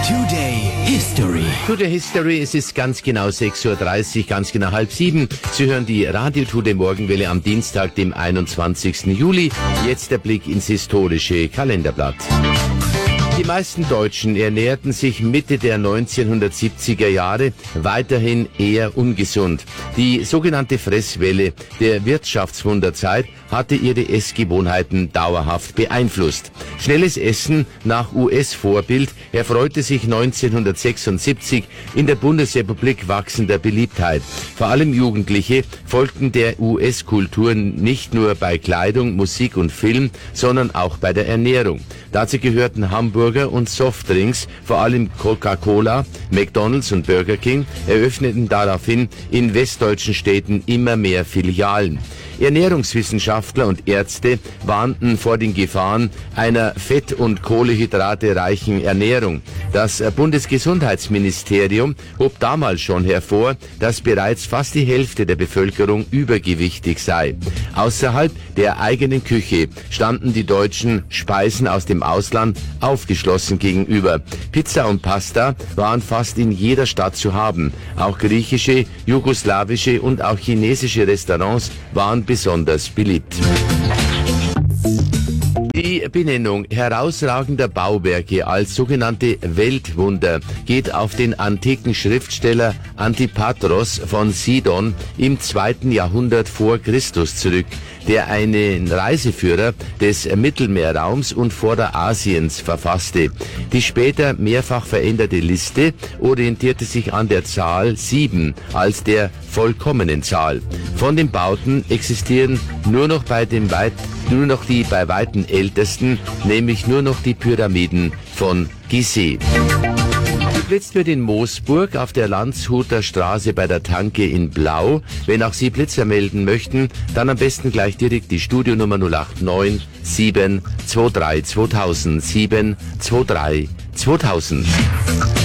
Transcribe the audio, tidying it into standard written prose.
Today History. Today History, es ist ganz genau 6:30 Uhr, ganz genau 6:30. Sie hören die Radio Today Morgenwelle am Dienstag, dem 21. Juli. Jetzt der Blick ins historische Kalenderblatt. Die meisten Deutschen ernährten sich Mitte der 1970er Jahre weiterhin eher ungesund. Die sogenannte Fresswelle der Wirtschaftswunderzeit hatte ihre Essgewohnheiten dauerhaft beeinflusst. Schnelles Essen nach US-Vorbild erfreute sich 1976 in der Bundesrepublik wachsender Beliebtheit. Vor allem Jugendliche folgten der US-Kultur nicht nur bei Kleidung, Musik und Film, sondern auch bei der Ernährung. Dazu gehörten Hamburger und Softdrinks, vor allem Coca-Cola, McDonald's und Burger King, eröffneten daraufhin in westdeutschen Städten immer mehr Filialen. Ernährungswissenschaftler und Ärzte warnten vor den Gefahren einer Fett- und kohlenhydratereichen Ernährung. Das Bundesgesundheitsministerium hob damals schon hervor, dass bereits fast die Hälfte der Bevölkerung übergewichtig sei. Außerhalb der eigenen Küche standen die Deutschen Speisen aus dem Ausland aufgeschlossen gegenüber. Pizza und Pasta waren fast in jeder Stadt zu haben. Auch griechische, jugoslawische und auch chinesische Restaurants waren besonders beliebt. Die Benennung herausragender Bauwerke als sogenannte Weltwunder geht auf den antiken Schriftsteller Antipatros von Sidon im 2. Jahrhundert vor Christus zurück, der einen Reiseführer des Mittelmeerraums und Vorderasiens verfasste. Die später mehrfach veränderte Liste orientierte sich an der Zahl 7 als der vollkommenen Zahl. Von den Bauten existieren nur noch die bei Weitem ältesten, nämlich nur noch die Pyramiden von Gizeh. Geblitzt wird in Moosburg auf der Landshuter Straße bei der Tanke in Blau. Wenn auch Sie Blitzer melden möchten, dann am besten gleich direkt die Studionummer 089 723 2000 723 2000.